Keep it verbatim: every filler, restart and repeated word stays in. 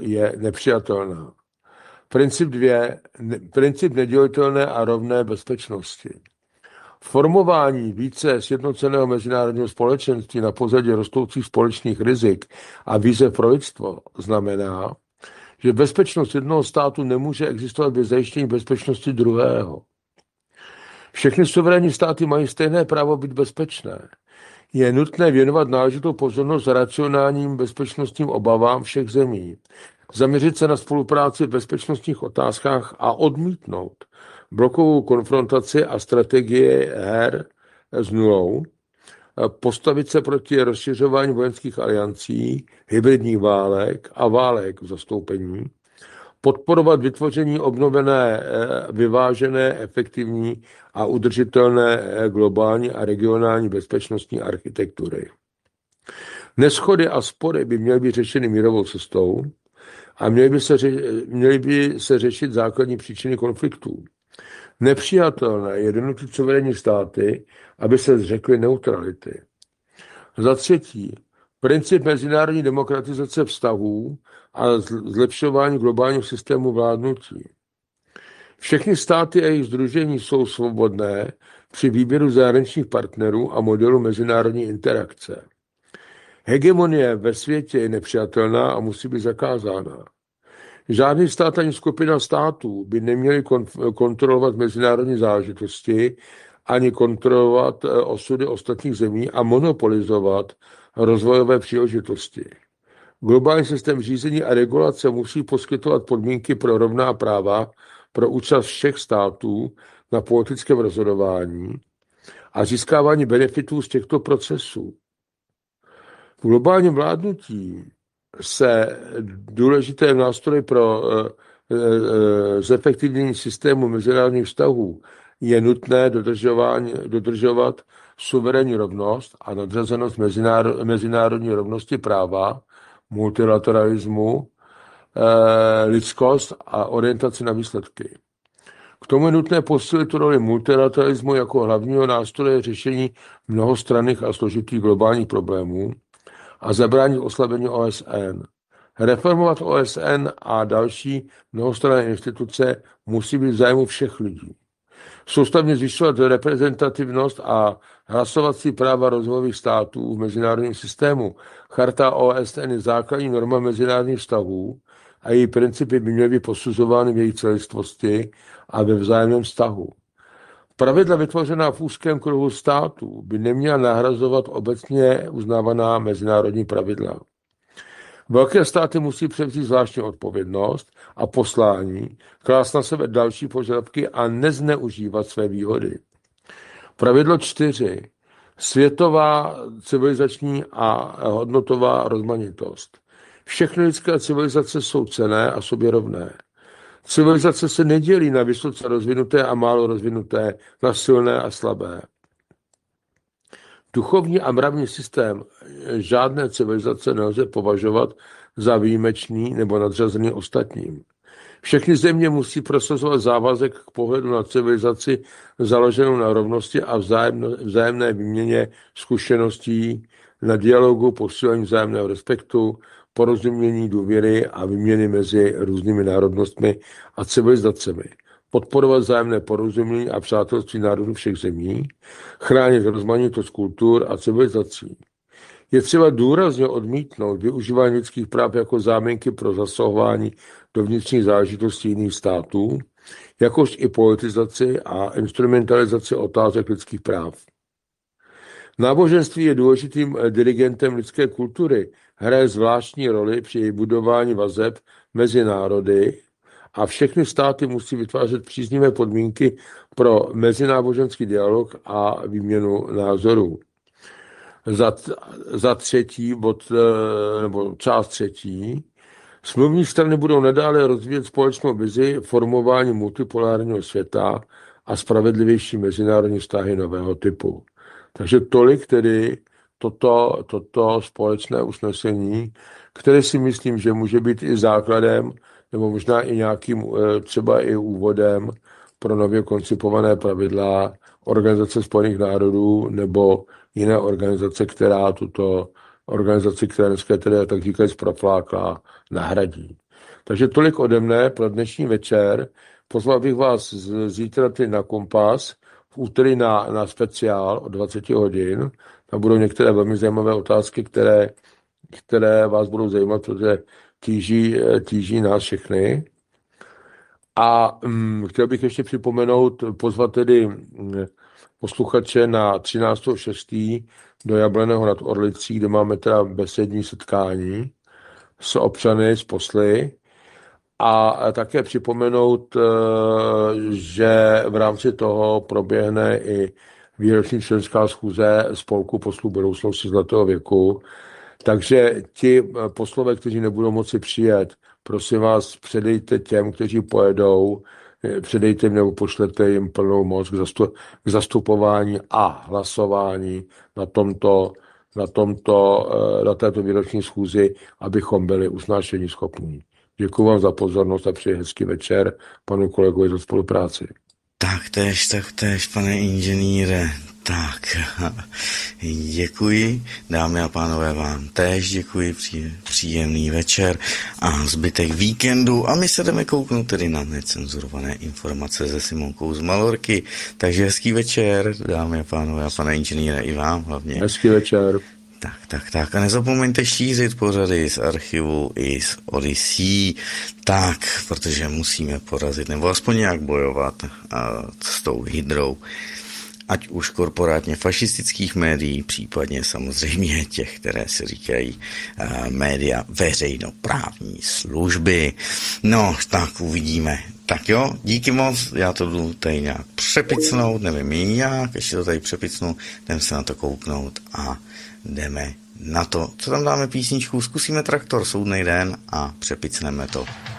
je nepřijatelná. Princip dvě. Ne, princip nedělitelné a rovné bezpečnosti. Formování více sjednoceného mezinárodního společenství na pozadí rostoucích společných rizik a výzev pro lidstvo znamená, že bezpečnost jednoho státu nemůže existovat bez zajištění bezpečnosti druhého. Všechny suverénní státy mají stejné právo být bezpečné. Je nutné věnovat náležitou pozornost racionálním bezpečnostním obavám všech zemí, zaměřit se na spolupráci v bezpečnostních otázkách a odmítnout blokovou konfrontaci a strategie her s nulou, postavit se proti rozšiřování vojenských aliancí, hybridních válek a válek v zastoupení, podporovat vytvoření obnovené, vyvážené, efektivní a udržitelné globální a regionální bezpečnostní architektury. Neshody a spory by měly být řešeny mírovou cestou a měly by se, ře, měly by se řešit základní příčiny konfliktů. Nepřijatelné je donutit suverénní státy, aby se zřekly neutrality. Za třetí, princip mezinárodní demokratizace vztahů a zlepšování globálního systému vládnutí. Všechny státy a jejich sdružení jsou svobodné při výběru zahraničních partnerů a modelu mezinárodní interakce. Hegemonie ve světě je nepřijatelná a musí být zakázána. Žádný stát ani skupina států by neměli kontrolovat mezinárodní záležitosti ani kontrolovat osudy ostatních zemí a monopolizovat rozvojové příležitosti. Globální systém řízení a regulace musí poskytovat podmínky pro rovná práva pro účast všech států na politickém rozhodování a získávání benefitů z těchto procesů. V globálním vládnutí se důležité nástroje pro zefektivnění systému mezinárodních vztahů je nutné dodržovat suverénní rovnost a nadřazenost mezinárodní rovnosti práva, multilateralismu, lidskost a orientaci na výsledky. K tomu je nutné posílit roli multilateralismu jako hlavního nástroje řešení mnohostranných a složitých globálních problémů a zabránit oslabení O S N. Reformovat O S N a další mnohostranné instituce musí být v zájmu všech lidí. Soustavně zvyšovat reprezentativnost a hlasovací práva rozvojových států v mezinárodním systému. Charta O S N je základní norma mezinárodních vztahů a její principy by měly být posuzovány v její celistvosti a ve vzájemném vztahu. Pravidla vytvořená v úzkém kruhu států by neměla nahrazovat obecně uznávaná mezinárodní pravidla. Velké státy musí převzít zvláštní odpovědnost a poslání, klást na sebe další požadavky a nezneužívat své výhody. Pravidlo čtyři. Světová civilizační a hodnotová rozmanitost. Všechny lidské civilizace jsou cenné a sobě rovné. Civilizace se nedělí na vysoce rozvinuté a málo rozvinuté, na silné a slabé. Duchovní a mravní systém žádné civilizace nelze považovat za výjimečný nebo nadřazený ostatním. Všechny země musí prosazovat závazek k pohledu na civilizaci založenou na rovnosti a vzájemné, vzájemné výměně zkušeností, na dialogu, posílení vzájemného respektu, porozumění, důvěry a výměny mezi různými národnostmi a civilizacemi. Podporovat vzájemné porozumění a přátelství národů všech zemí, chránit rozmanitost kultur a civilizací. Je třeba důrazně odmítnout využívání lidských práv jako záminky pro zasahování do vnitřních záležitostí jiných států, jakož i politizaci a instrumentalizaci otázek lidských práv. Náboženství je důležitým dirigentem lidské kultury, hraje zvláštní roli při budování vazeb mezi národy a všechny státy musí vytvářet příznivé podmínky pro mezináboženský dialog a výměnu názorů. Za, za třetí, bod, nebo část třetí, smluvní strany budou nadále rozvíjet společnou vizi formování multipolárního světa a spravedlivější mezinárodní vztahy nového typu. Takže tolik tedy toto, toto společné usnesení, které si myslím, že může být i základem, nebo možná i nějakým třeba i úvodem pro nově koncipované pravidla Organizace spojených národů nebo jiné organizace, která tuto organizaci, která dneska tedy tak říkají zproflákla, nahradí. Takže tolik ode mne pro dnešní večer. Pozval bych vás z, zítra ty na Kompas, v úterý na, na speciál o dvacet hodin. Tam budou některé velmi zajímavé otázky, které, které vás budou zajímat, protože tíží, tíží nás všechny. A hm, chtěl bych ještě připomenout, pozvat tedy hm, posluchače na třináctého šestého do Jableného nad Orlicí, kde máme teda besední setkání s občany, s posly. A také připomenout, že v rámci toho proběhne i výroční členská schůze Spolku poslů budoucnosti Zlatého věku. Takže ti poslové, kteří nebudou moci přijet, prosím vás, předejte těm, kteří pojedou, předejte jim nebo pošlete jim plnou moc k, zastup, k zastupování a hlasování na tomto, na tomto, na této výroční schůzi, abychom byli usnášení schopní. Děkuji vám za pozornost a přeji hezký večer panu kolegovi za spolupráci. Tak tež, tak tež, pane inženýre. Tak, děkuji, dámy a pánové, vám též děkuji, příjemný večer a zbytek víkendu a my se jdeme kouknout tedy na necenzurované informace se Simonkou z Malorky, takže hezký večer, dámy a pánové a pane inženýre, i vám hlavně. Hezký večer. Tak, tak, tak. A nezapomeňte šířit pořady z archivu i z Odyssey. Tak, protože musíme porazit, nebo aspoň nějak bojovat a, s tou hydrou. Ať už korporátně fašistických médií, případně samozřejmě těch, které se říkají a, média veřejnoprávní služby. No, tak uvidíme. Tak jo, díky moc, já to jdu tady nějak přepicnout, nevím jak, ještě to tady přepicnu, jdem se na to kouknout a jdeme na to. Co tam dáme písničku? Zkusíme Traktor, Soudnej den a přepicneme to.